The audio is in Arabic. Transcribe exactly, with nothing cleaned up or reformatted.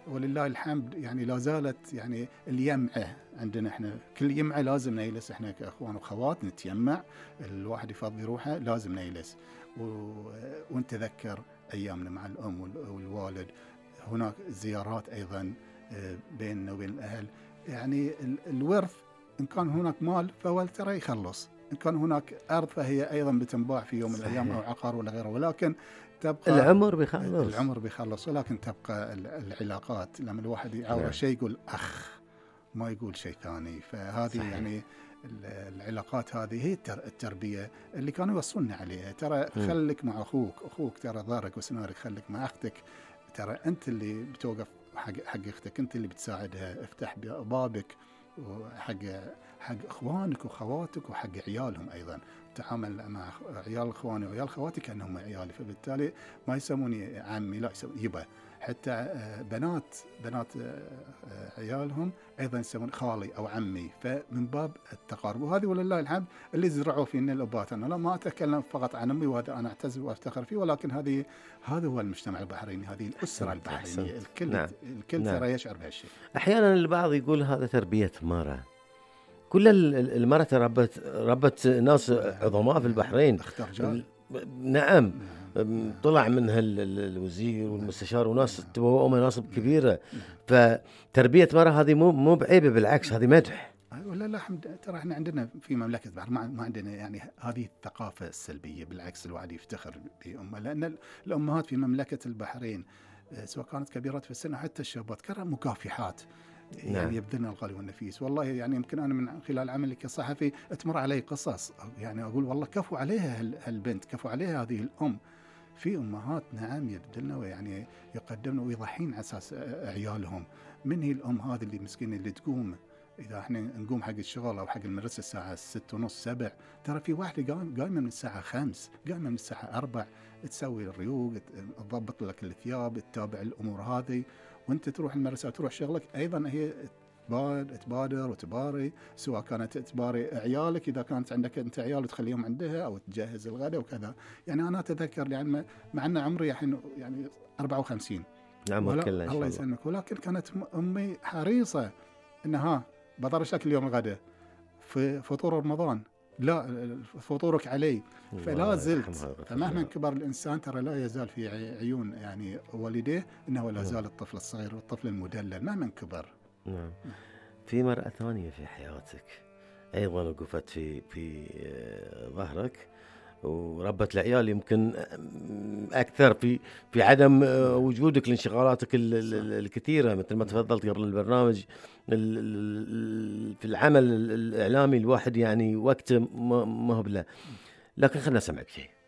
ولله الحمد يعني لا زالت يعني اليمعة عندنا احنا، كل يمعة لازم نيلس، احنا كأخوان وأخوات نتيمع، الواحد يفضي روحه لازم نيلس و... ونتذكر أيامنا مع الأم والوالد. هناك زيارات أيضا بيننا وبين الأهل، يعني الورث إن كان هناك مال فهو ترى يخلص، إن كان هناك أرض فهي أيضا بتنباع في يوم من الأيام أو عقار ولا غيره، ولكن تبقى العمر بيخلص العمر بيخلص ولكن تبقى العلاقات. لما الواحد يعاور نعم. شيء يقول أخ، ما يقول شيء ثاني. فهذه صحيح. يعني العلاقات هذه هي التربية اللي كانوا يوصلنا عليها. ترى خليك مع أخوك، أخوك ترى ظهرك وسنارك، خليك مع أختك، ترى أنت اللي بتوقف حق حق أختك، أنت اللي بتساعدها، افتح بابك وحق حق إخوانك وخواتك وحق عيالهم أيضا. تعامل مع عيال إخواني وعيال خواتي كأنهم عيالي، فبالتالي ما يسموني عمي، لا يسمون يبا. حتى بنات بنات عيالهم أيضا يسمون خالي أو عمي، فمن باب التقارب. وهذه ولله الحمد اللي زرعوا فينا الأبات. أنا لا ما أتكلم فقط عن أمي وهذا أنا أعتز وأفتخر فيه، ولكن هذه هذا هو المجتمع البحريني، هذه الأسرة البحرينية. الكل نعم. الكل نعم. ترى يشعر بهالشيء. أحيانا البعض يقول هذا تربية مرة. كل المرة ربت ربت ناس عظماء في البحرين. نعم. نعم طلع منها الوزير والمستشار وناس تبوأوا مناصب كبيرة. فتربية مرة هذه مو مو بعيبة، بالعكس هذه مدح. ولا لا حمد، ترى احنا عندنا في مملكة البحر ما عندنا يعني هذه الثقافة السلبية، بالعكس الواحد يفتخر بأمه، لأن الأمهات في مملكة البحرين سواء كانت كبيرات في السن حتى الشابات كانوا مكافحات، يعني نعم. يبذلن الغالي والنفيس. والله يعني يمكن أنا من خلال عملي كصحفي أتمر علي قصص، يعني أقول والله كفوا عليها هالبنت، كفوا عليها هذه الأم. في أمهات نعم يبذلن ويعني يقدمن ويضحين على أساس عيالهم. من هي الأم هذه اللي مسكينة اللي تقوم إذا إحنا نقوم حق الشغل أو حق المدرسة الساعة ستة ونص سبع، ترى في واحدة قايمة من الساعة خمس، قايمة من الساعة أربع، تسوي الريوق، تضبط لك الثياب، تتابع الأمور هذه، وأنت تروح المدرسة تروح شغلك. أيضا هي تبادر وتباري، سواء كانت تباري عيالك إذا كانت عندك أنت عيال تخليهم عندها أو تجهز الغداء وكذا. يعني أنا أتذكر يعني مع أن عمري يعني أربعة وخمسين نعم الله يسلمك، ولكن كانت أمي حريصة إنها بطرشك اليوم الغداء في فطور رمضان، لا فطورك علي. فلا زلت، فمهما كبر الإنسان ترى لا يزال في عيون يعني والديه أنه لا زال الطفل الصغير والطفل المدلل مهما كبر. نعم. في مرأة ثانية في حياتك أيضا وقفت في في ظهرك وربت العيال، يمكن أكثر في في عدم وجودك لانشغالاتك الكثيرة مثل ما تفضلت قبل البرنامج. في العمل الإعلامي الواحد يعني وقته ما هو بله، لكن خلنا نسمعك شيء.